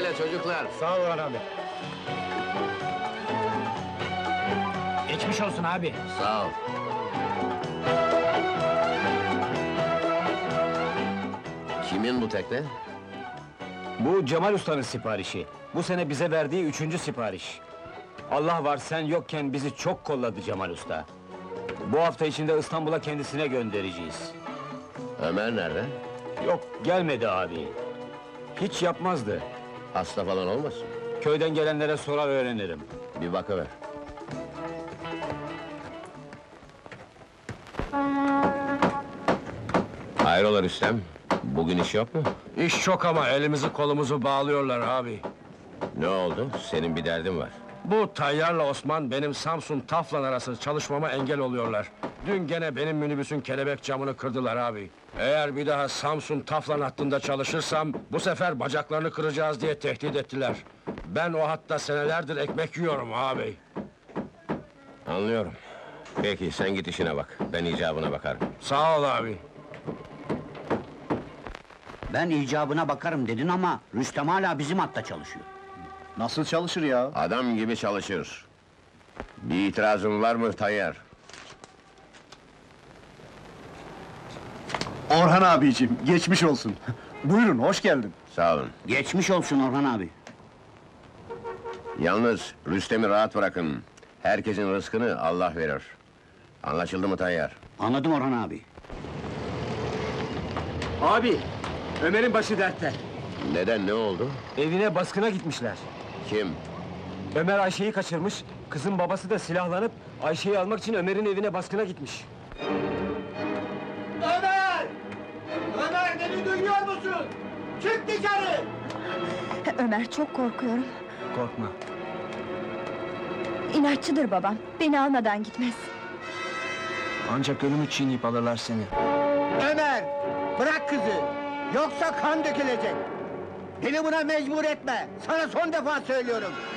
güle çocuklar. Sağ ol abi. Geçmiş olsun abi. Sağ ol. Kimin bu tekne? Bu Cemal Usta'nın siparişi. Bu sene bize verdiği 3. sipariş. Allah var sen yokken bizi çok kolladı Cemal Usta. Bu hafta içinde İstanbul'a kendisine göndereceğiz. Ömer nerede? Yok, gelmedi abi. Hiç yapmazdı. Hasta falan olmasın? Köyden gelenlere sorar öğrenirim. Bir bakıver. Hayrola Rüstem? Bugün iş yok mu? İş çok ama elimizi kolumuzu bağlıyorlar abi. Ne oldu? Senin bir derdin var. Bu Tayyar'la Osman benim Samsun Taflan arası çalışmama engel oluyorlar. Dün gene benim minibüsün kelebek camını kırdılar abi. Eğer bir daha Samsun Taflan hattında çalışırsam bu sefer bacaklarını kıracağız diye tehdit ettiler. Ben o hatta senelerdir ekmek yiyorum abi. Anlıyorum. Peki, sen git işine bak. Ben icabına bakarım. Sağ ol abi. Ben icabına bakarım dedin ama Rüstem hala bizim hatta çalışıyor. Nasıl çalışır ya? Adam gibi çalışır. Bir itirazın var mı Tayyar? Orhan abicim, geçmiş olsun. Buyurun, hoş geldin. Sağ olun. Geçmiş olsun Orhan abi. Yalnız Rüstem'i rahat bırakın. Herkesin rızkını Allah verir. Anlaşıldı mı Tayyar? Anladım Orhan abi. Abi, Ömer'in başı dertte. Neden, ne oldu? Evine baskına gitmişler. Kim? Ömer Ayşe'yi kaçırmış, kızın babası da silahlanıp Ayşe'yi almak için Ömer'in evine baskına gitmiş. Ömer! Ömer beni duyuyor musun? Çık dışarı! Ömer, çok korkuyorum. Korkma. İnatçıdır babam, beni almadan gitmez. Ancak ölümü çiğneyip alırlar seni. Ömer! Bırak kızı! Yoksa kan dökülecek! Beni buna mecbur etme! Sana son defa söylüyorum!